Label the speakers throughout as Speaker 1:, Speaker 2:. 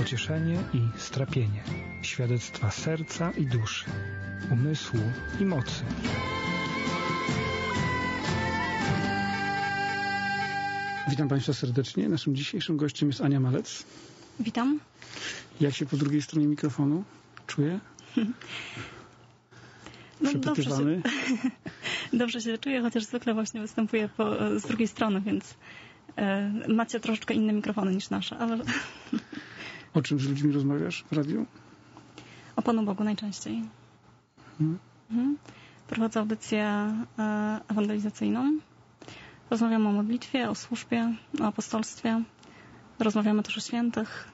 Speaker 1: pocieszenie i strapienie, świadectwa serca i duszy, umysłu i mocy. Witam Państwa serdecznie. Naszym dzisiejszym gościem jest Ania Malec.
Speaker 2: Witam.
Speaker 1: Jak się po drugiej stronie mikrofonu czuje? Przepytywany?
Speaker 2: Dobrze się czuję, chociaż zwykle właśnie występuję z drugiej strony, więc macie troszeczkę inne mikrofony niż nasze. Ale...
Speaker 1: O czym z ludźmi rozmawiasz w radiu?
Speaker 2: O Panu Bogu najczęściej. Prowadzę audycję ewangelizacyjną. Rozmawiamy o modlitwie, o służbie, o apostolstwie. Rozmawiamy też o świętych.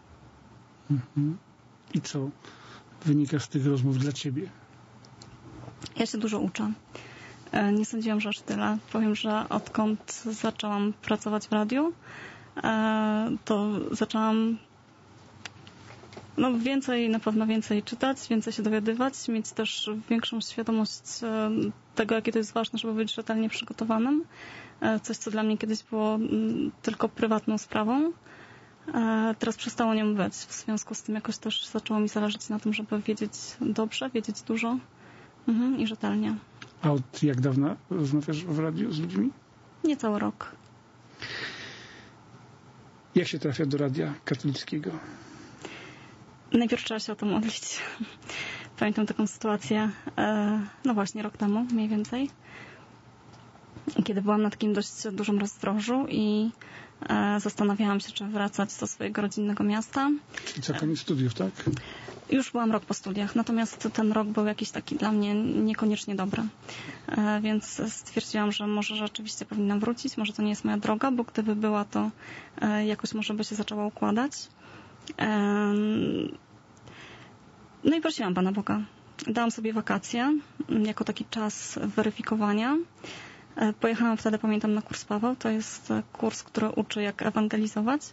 Speaker 1: I co wynika z tych rozmów dla Ciebie?
Speaker 2: Ja się dużo uczę. Nie sądziłam, że aż tyle. Powiem, że odkąd zaczęłam pracować w radiu, to zaczęłam na pewno więcej czytać, więcej się dowiadywać, mieć też większą świadomość tego, jakie to jest ważne, żeby być rzetelnie przygotowanym. Coś, co dla mnie kiedyś było tylko prywatną sprawą. Teraz przestało nią być. W związku z tym jakoś też zaczęło mi zależeć na tym, żeby wiedzieć dobrze, wiedzieć dużo i rzetelnie.
Speaker 1: A od jak dawna rozmawiasz w radiu z ludźmi?
Speaker 2: Niecały rok.
Speaker 1: Jak się trafia do radia katolickiego?
Speaker 2: Najpierw trzeba się o to modlić. Pamiętam taką sytuację, no właśnie rok temu mniej więcej, kiedy byłam na takim dość dużym rozdrożu i zastanawiałam się, czy wracać do swojego rodzinnego miasta.
Speaker 1: Czyli co, koniec studiów, tak?
Speaker 2: Już byłam rok po studiach, natomiast ten rok był jakiś taki dla mnie niekoniecznie dobry. Więc stwierdziłam, że może rzeczywiście powinnam wrócić, może to nie jest moja droga, bo gdyby była, to jakoś może by się zaczęła układać. No i prosiłam Pana Boga. Dałam sobie wakacje jako taki czas weryfikowania. Pojechałam wtedy, pamiętam, na kurs Paweł. To jest kurs, który uczy, jak ewangelizować.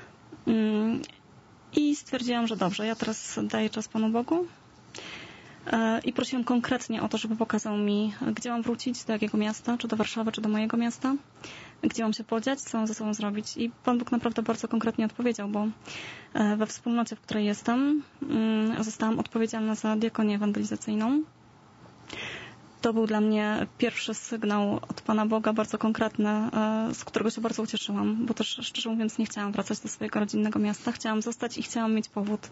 Speaker 2: I stwierdziłam, że dobrze, ja teraz daję czas Panu Bogu. I prosiłam konkretnie o to, żeby pokazał mi, gdzie mam wrócić, do jakiego miasta, czy do Warszawy, czy do mojego miasta, gdzie mam się podziać, co mam ze sobą zrobić. I Pan Bóg naprawdę bardzo konkretnie odpowiedział, bo we wspólnocie, w której jestem, zostałam odpowiedzialna za diakonię ewangelizacyjną. To był dla mnie pierwszy sygnał od Pana Boga, bardzo konkretny, z którego się bardzo ucieszyłam, bo też szczerze mówiąc nie chciałam wracać do swojego rodzinnego miasta. Chciałam zostać i chciałam mieć powód.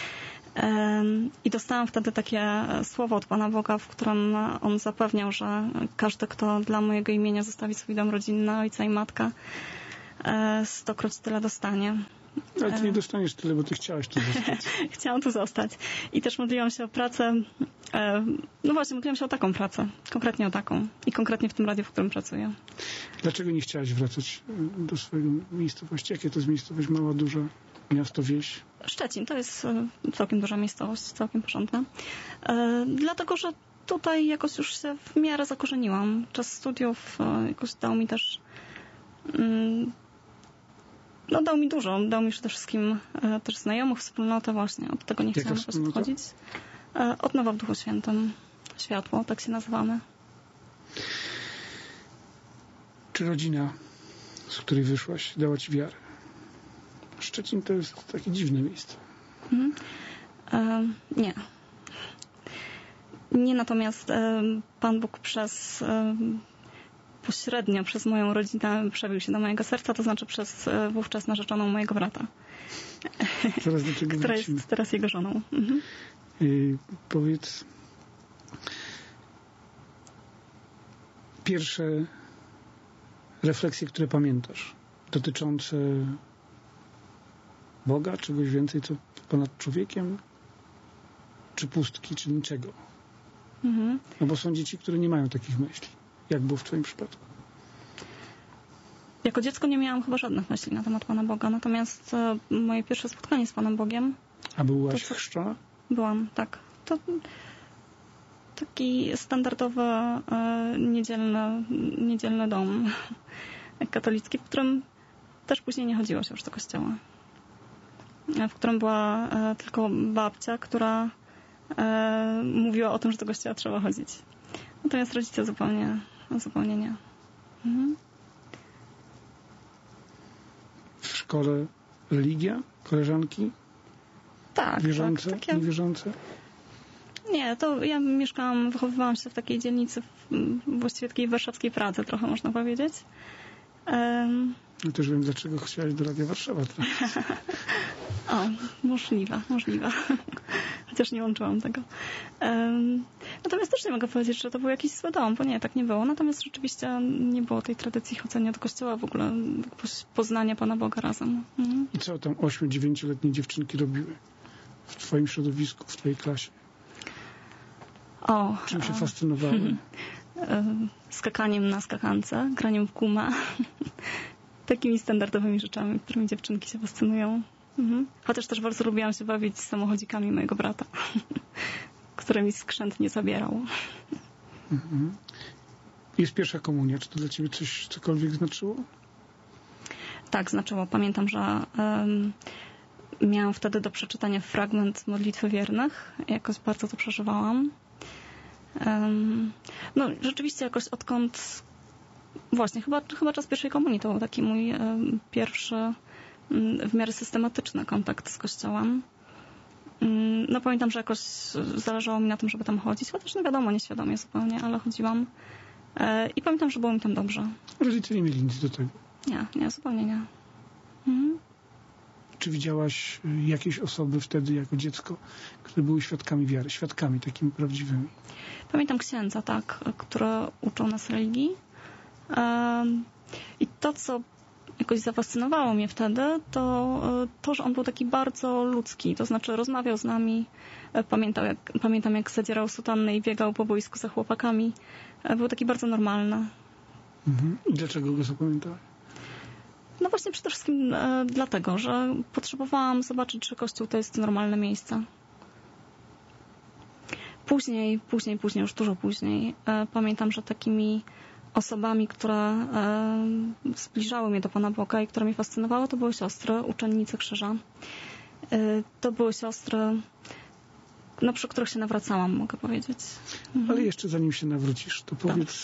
Speaker 2: I dostałam wtedy takie słowo od Pana Boga, w którym On zapewniał, że każdy, kto dla mojego imienia zostawi swój dom rodzinny, ojca i matkę, 100-kroć tyle dostanie.
Speaker 1: Ale Ty nie dostaniesz tyle, bo Ty chciałaś tu zostać.
Speaker 2: Chciałam tu zostać. I też modliłam się o pracę. No właśnie, modliłam się o taką pracę. Konkretnie o taką. I konkretnie w tym radiu, w którym pracuję.
Speaker 1: Dlaczego nie chciałaś wracać do swojej miejscowości? Jakie to jest miejscowość? Mała, duża? Miasto, wieś?
Speaker 2: Szczecin to jest całkiem duża miejscowość, całkiem porządna. Dlatego, że tutaj jakoś już się w miarę zakorzeniłam. Czas studiów jakoś dał mi też dał mi dużo. Dał mi przede wszystkim też znajomych, wspólnotę właśnie. Od tego nie chciałam też odchodzić. Od Nowa w Duchu Świętym. Światło, tak się nazywamy.
Speaker 1: Czy rodzina, z której wyszłaś, dała Ci wiarę? Szczecin to jest takie dziwne miejsce.
Speaker 2: Nie. Nie, natomiast Pan Bóg pośrednio przez moją rodzinę przebił się do mojego serca, to znaczy przez wówczas narzeczoną mojego brata.
Speaker 1: Zaraz do tego
Speaker 2: która jest teraz jego żoną.
Speaker 1: Powiedz, pierwsze refleksje, które pamiętasz, dotyczące Boga, czegoś więcej, co ponad człowiekiem, czy pustki, czy niczego. No bo są dzieci, które nie mają takich myśli. Jak było w Twoim przypadku?
Speaker 2: Jako dziecko nie miałam chyba żadnych myśli na temat Pana Boga, natomiast moje pierwsze spotkanie z Panem Bogiem...
Speaker 1: A byłaś chrzczona?
Speaker 2: Byłam, tak. To taki standardowy niedzielny dom katolicki, w którym też później nie chodziło się już do kościoła. W którym była tylko babcia, która mówiła o tym, że do kościoła trzeba chodzić. Natomiast rodzice zupełnie nie.
Speaker 1: W szkole religia? Koleżanki?
Speaker 2: Tak.
Speaker 1: Wierzące?
Speaker 2: Tak, takie...
Speaker 1: Niewierzące?
Speaker 2: Nie, to ja wychowywałam się w takiej dzielnicy, właściwie takiej warszawskiej Pradze trochę można powiedzieć.
Speaker 1: No też wiem, dlaczego chciałaś do Radia Warszawa trafić.
Speaker 2: O, możliwe. Chociaż nie łączyłam tego. Natomiast też nie mogę powiedzieć, że to był jakiś zły dom, bo nie, tak nie było. Natomiast rzeczywiście nie było tej tradycji chodzenia do kościoła, w ogóle poznania Pana Boga razem.
Speaker 1: I co tam 8-9-letnie dziewczynki robiły w twoim środowisku, w twojej klasie? Czym się fascynowały?
Speaker 2: Skakaniem na skakance, graniem w gumę. Takimi standardowymi rzeczami, którymi dziewczynki się fascynują. Chociaż też bardzo lubiłam się bawić z samochodzikami mojego brata, które mi skrzętnie zabierał.
Speaker 1: Jest pierwsza komunia. Czy to dla ciebie cokolwiek znaczyło? Tak,
Speaker 2: znaczyło. Pamiętam, że miałam wtedy do przeczytania fragment Modlitwy Wiernych. Jakoś bardzo to przeżywałam. No, rzeczywiście jakoś odkąd... Właśnie, chyba czas pierwszej komunii to był taki mój pierwszy w miarę systematyczny kontakt z Kościołem. No pamiętam, że jakoś zależało mi na tym, żeby tam chodzić, chociaż no wiadomo, nieświadomie zupełnie, ale chodziłam. I pamiętam, że było mi tam dobrze.
Speaker 1: Rodzice nie mieli nic do tego?
Speaker 2: Nie, zupełnie nie.
Speaker 1: Czy widziałaś jakieś osoby wtedy jako dziecko, które były świadkami wiary, świadkami takimi prawdziwymi?
Speaker 2: Pamiętam księdza, tak, który uczył nas religii. I to, co jakoś zafascynowało mnie wtedy, to, że on był taki bardzo ludzki, to znaczy rozmawiał z nami, pamiętam jak zadzierał sutannę i biegał po boisku za chłopakami. Był taki bardzo normalny.
Speaker 1: I dlaczego go zapamiętałeś?
Speaker 2: No właśnie przede wszystkim dlatego, że potrzebowałam zobaczyć, czy Kościół to jest normalne miejsce. Później, już dużo później, pamiętam, że takimi osobami, które zbliżały mnie do Pana Boga i które mnie fascynowały, to były siostry, uczennice Krzyża. To były siostry, no, przy których się nawracałam, mogę powiedzieć.
Speaker 1: Ale jeszcze zanim się nawrócisz, to powiedz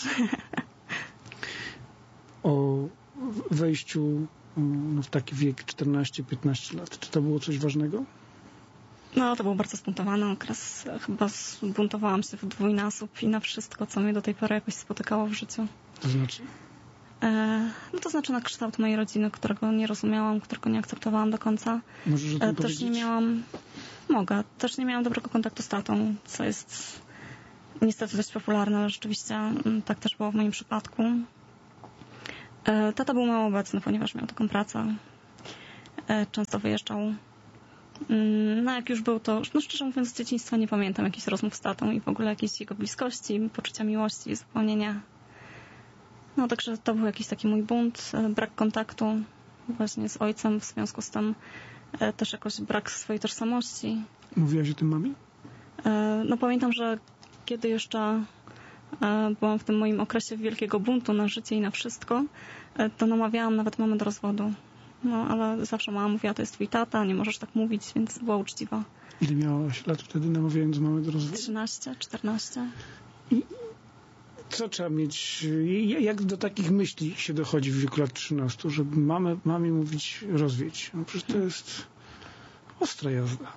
Speaker 1: o wejściu w taki wiek 14-15 lat. Czy to było coś ważnego?
Speaker 2: No, to był bardzo spuntowany okres. Chyba zbuntowałam się w dwójnasób i na wszystko, co mnie do tej pory jakoś spotykało w życiu.
Speaker 1: To znaczy?
Speaker 2: No to znaczy na kształt mojej rodziny, którego nie rozumiałam, którego nie akceptowałam do końca.
Speaker 1: Możesz o tym
Speaker 2: też
Speaker 1: powiedzieć?
Speaker 2: Też nie miałam dobrego kontaktu z tatą, co jest niestety dość popularne, ale rzeczywiście tak też było w moim przypadku. Tata był mało obecny, ponieważ miał taką pracę. Często wyjeżdżał. No jak już był to, no szczerze mówiąc, z dzieciństwa nie pamiętam jakichś rozmów z tatą i w ogóle jakiejś jego bliskości, poczucia miłości, zupełnie nie. No także to był jakiś taki mój bunt, brak kontaktu właśnie z ojcem, w związku z tym też jakoś brak swojej tożsamości.
Speaker 1: Mówiłaś o tym mamie?
Speaker 2: No pamiętam, że kiedy jeszcze byłam w tym moim okresie wielkiego buntu na życie i na wszystko, to namawiałam nawet mamę do rozwodu. No, ale zawsze mama mówiła, to jest twój tata, nie możesz tak mówić, więc była uczciwa.
Speaker 1: Ile miałaś lat wtedy, namawiając mamę do rozwodu?
Speaker 2: 13, 14.
Speaker 1: I co trzeba mieć, jak do takich myśli się dochodzi w wieku lat 13, żeby mamie mówić rozwiedź? No przecież to jest ostra jazda.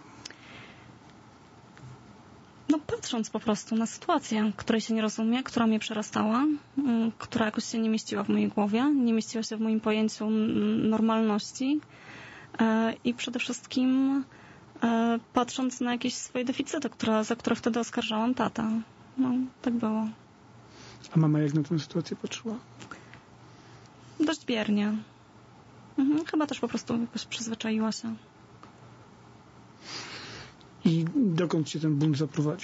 Speaker 2: No patrząc po prostu na sytuację, której się nie rozumie, która mnie przerastała, która jakoś się nie mieściła w mojej głowie, nie mieściła się w moim pojęciu normalności i przede wszystkim patrząc na jakieś swoje deficyty, za które wtedy oskarżałam tatę. No, tak było.
Speaker 1: A mama jak na tę sytuację patrzyła?
Speaker 2: Dość biernie. Chyba też po prostu jakoś przyzwyczaiła się.
Speaker 1: I dokąd cię ten bunt zaprowadził?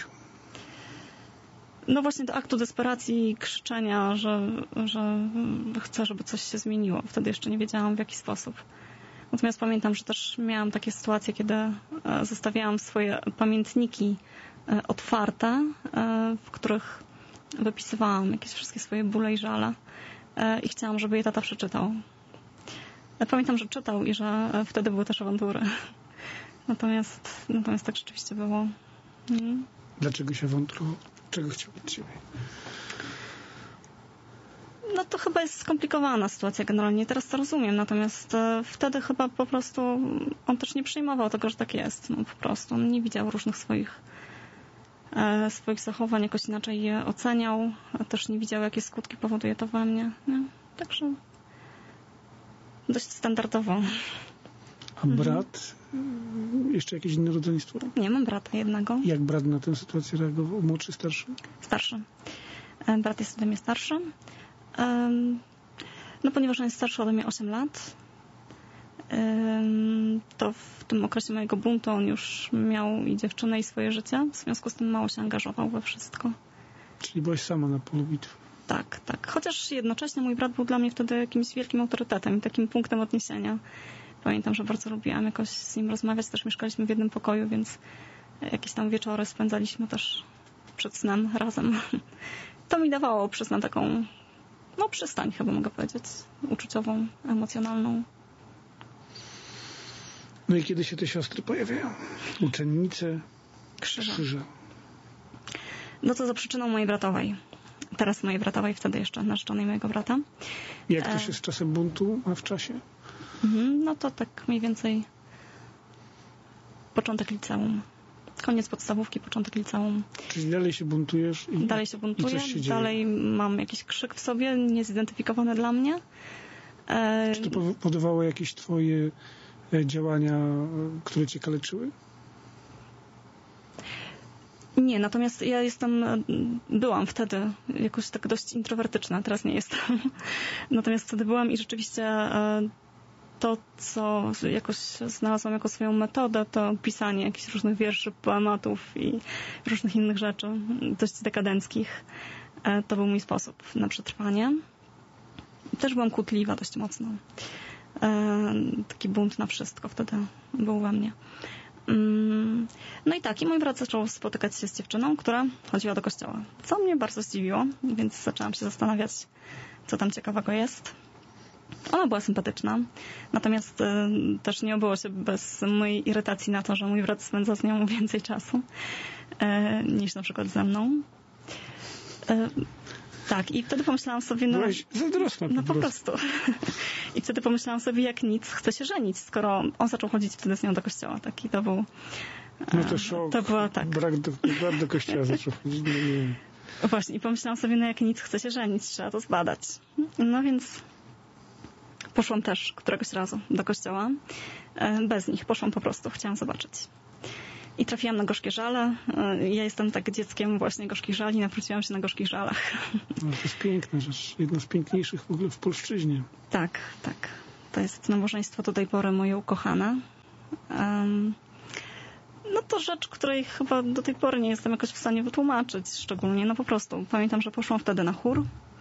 Speaker 2: No właśnie do aktu desperacji i krzyczenia, że chcę, żeby coś się zmieniło. Wtedy jeszcze nie wiedziałam, w jaki sposób. Natomiast pamiętam, że też miałam takie sytuacje, kiedy zostawiałam swoje pamiętniki otwarte, w których wypisywałam jakieś wszystkie swoje bóle i żale i chciałam, żeby je tata przeczytał. Pamiętam, że czytał i że wtedy były też awantury. Natomiast tak rzeczywiście było.
Speaker 1: Dlaczego się awanturował? Czego chciał od ciebie?
Speaker 2: No to chyba jest skomplikowana sytuacja generalnie. Teraz to rozumiem, natomiast wtedy chyba po prostu on też nie przyjmował tego, że tak jest. No po prostu on nie widział różnych swoich zachowań, jakoś inaczej je oceniał. Też nie widział, jakie skutki powoduje to we mnie. Nie? Także dość standardowo.
Speaker 1: A brat? Jeszcze jakieś inne rodzeństwo?
Speaker 2: Nie, mam brata jednego.
Speaker 1: Jak brat na tę sytuację reagował? Młodszy, starszy?
Speaker 2: Starszy. Brat jest ode mnie starszy. No ponieważ on jest starszy ode mnie 8 lat, to w tym okresie mojego buntu on już miał i dziewczynę, i swoje życie. W związku z tym mało się angażował we wszystko.
Speaker 1: Czyli byłaś sama na polu bitwy.
Speaker 2: Tak, tak. Chociaż jednocześnie mój brat był dla mnie wtedy jakimś wielkim autorytetem i takim punktem odniesienia. Pamiętam, że bardzo lubiłam jakoś z nim rozmawiać. Też mieszkaliśmy w jednym pokoju, więc jakieś tam wieczory spędzaliśmy też przed snem razem. To mi dawało, przyznam, taką przystań, chyba mogę powiedzieć, uczuciową, emocjonalną.
Speaker 1: No i kiedy się te siostry pojawiają? Uczennice Krzyża.
Speaker 2: No to za przyczyną mojej bratowej. Teraz mojej bratowej, wtedy jeszcze narzeczonej mojego brata.
Speaker 1: Jak to się z czasem buntu ma w czasie?
Speaker 2: No to tak mniej więcej początek liceum. Koniec podstawówki, początek liceum.
Speaker 1: Czyli dalej się buntujesz?
Speaker 2: Dalej się buntuję,
Speaker 1: coś się dzieje.
Speaker 2: dalej mam jakiś krzyk w sobie, niezidentyfikowany dla mnie.
Speaker 1: Czy to powodowało jakieś twoje działania, które cię kaleczyły?
Speaker 2: Nie, natomiast ja byłam wtedy jakoś tak dość introwertyczna, teraz nie jestem. Natomiast wtedy byłam i rzeczywiście to, co jakoś znalazłam jako swoją metodę, to pisanie jakichś różnych wierszy, poematów i różnych innych rzeczy, dość dekadenckich. To był mój sposób na przetrwanie. Też byłam kłótliwa dość mocno. Taki bunt na wszystko wtedy był we mnie. No i tak, i mój brat zaczął spotykać się z dziewczyną, która chodziła do kościoła. Co mnie bardzo zdziwiło, więc zaczęłam się zastanawiać, co tam ciekawego jest. Ona była sympatyczna, natomiast też nie obyło się bez mojej irytacji na to, że mój brat spędza z nią więcej czasu niż na przykład ze mną. Tak, i wtedy pomyślałam sobie...
Speaker 1: Byłaś zazdrosna
Speaker 2: po prostu. I wtedy pomyślałam sobie, jak nic, chcę się żenić, skoro on zaczął chodzić wtedy z nią do kościoła. Taki to był...
Speaker 1: No to szok.
Speaker 2: To była tak.
Speaker 1: Brat do kościoła zaczął chodzić. No nie.
Speaker 2: Właśnie, i pomyślałam sobie, jak nic, chcę się żenić, trzeba to zbadać. No więc poszłam też któregoś razu do kościoła. Bez nich, poszłam po prostu, chciałam zobaczyć. I trafiłam na Gorzkie Żale. Ja jestem tak dzieckiem właśnie Gorzkich Żali, nawróciłam się na Gorzkich Żalach.
Speaker 1: No, to jest piękna rzecz. Jedna z piękniejszych w ogóle w polszczyźnie.
Speaker 2: Tak, tak. To jest nabożeństwo do tej pory moje ukochane. No to rzecz, której chyba do tej pory nie jestem jakoś w stanie wytłumaczyć szczególnie. No po prostu pamiętam, że poszłam wtedy na chór.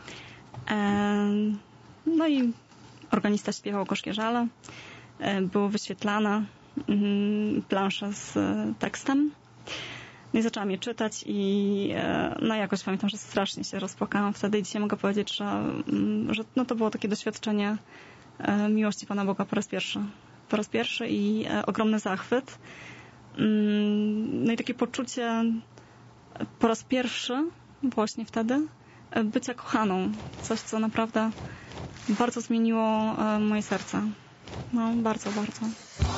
Speaker 2: No i organista śpiewał Gorzkie Żale. Było wyświetlane plansze z tekstem. No i zaczęłam je czytać i no jakoś pamiętam, że strasznie się rozpłakałam wtedy i dzisiaj mogę powiedzieć, że no to było takie doświadczenie miłości Pana Boga po raz pierwszy. Po raz pierwszy i ogromny zachwyt. No i takie poczucie po raz pierwszy właśnie wtedy bycia kochaną. Coś, co naprawdę bardzo zmieniło moje serce. No, bardzo, bardzo.